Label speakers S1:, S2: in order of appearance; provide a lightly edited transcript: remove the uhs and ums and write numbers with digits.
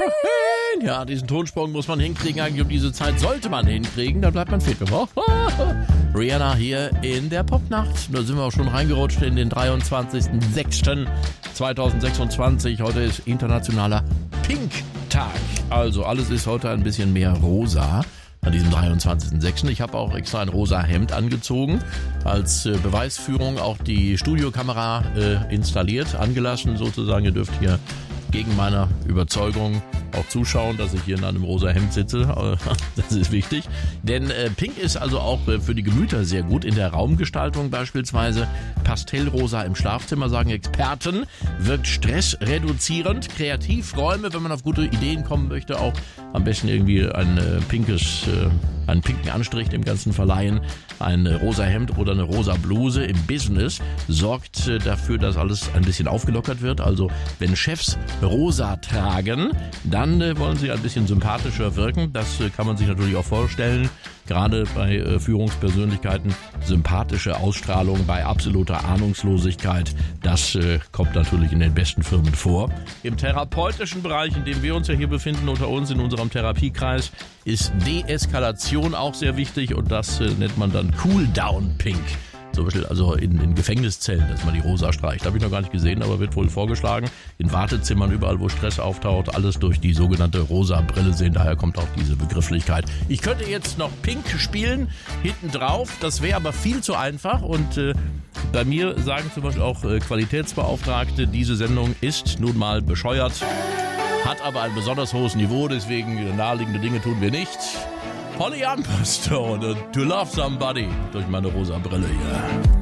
S1: Ja, diesen Tonsprung muss man hinkriegen, eigentlich um diese Zeit sollte man hinkriegen, dann bleibt man fit. Rihanna hier in der Popnacht. Da sind wir auch schon reingerutscht in den 23.06.2026. Heute ist internationaler Pink-Tag. Also alles ist heute ein bisschen mehr rosa an diesem 23.06. Ich habe auch extra ein rosa Hemd angezogen. Als Beweisführung auch die Studiokamera installiert, angelassen sozusagen. Ihr dürft hier gegen meine Überzeugung auch zuschauen, dass ich hier in einem rosa Hemd sitze. Das ist wichtig. Denn Pink ist also auch für die Gemüter sehr gut. In der Raumgestaltung beispielsweise Pastellrosa im Schlafzimmer, sagen Experten, wirkt stressreduzierend. Kreativräume, wenn man auf gute Ideen kommen möchte, auch am besten irgendwie einen pinken Anstrich dem Ganzen verleihen. Ein rosa Hemd oder eine rosa Bluse im Business sorgt dafür, dass alles ein bisschen aufgelockert wird. Also wenn Chefs rosa tragen, dann wollen sie ein bisschen sympathischer wirken. Das kann man sich natürlich auch vorstellen. Gerade bei Führungspersönlichkeiten sympathische Ausstrahlung bei absoluter Ahnungslosigkeit. Das kommt natürlich in den besten Firmen vor. Im therapeutischen Bereich, in dem wir uns ja hier befinden, unter uns in unserem Therapiekreis, ist Deeskalation auch sehr wichtig und das nennt man dann Cool-Down Pink. Zum Beispiel also in Gefängniszellen, dass man die rosa streicht. Habe ich noch gar nicht gesehen, aber wird wohl vorgeschlagen. In Wartezimmern, überall wo Stress auftaucht, alles durch die sogenannte rosa Brille sehen. Daher kommt auch diese Begrifflichkeit. Ich könnte jetzt noch Pink spielen, hinten drauf. Das wäre aber viel zu einfach. Und bei mir sagen zum Beispiel auch Qualitätsbeauftragte, diese Sendung ist nun mal bescheuert, hat aber ein besonders hohes Niveau, deswegen naheliegende Dinge tun wir nicht. Holly Armstrong und To Love Somebody durch meine rosa Brille hier.